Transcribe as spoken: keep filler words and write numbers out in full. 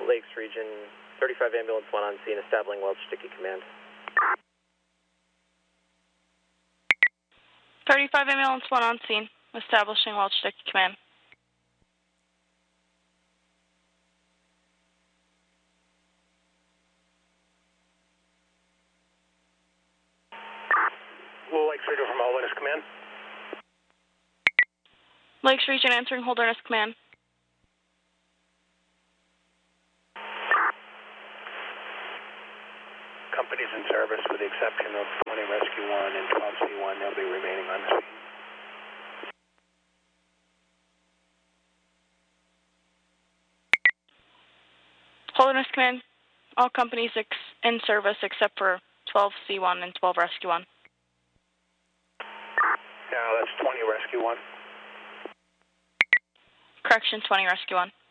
Lakes Region, thirty-five Ambulance one on scene, establishing Welch Dickey Command. thirty-five Ambulance one on scene, establishing Welch Dickey Command. Lakes Region from Holderness Command. Lakes Region answering Holderness Command. Companies in service with the exception of twenty Rescue one and twelve C one, they'll be remaining on the scene. Holderness Command, all companies ex in service except for twelve C one and twelve Rescue one. No, that's twenty Rescue one. Correction, twenty Rescue one.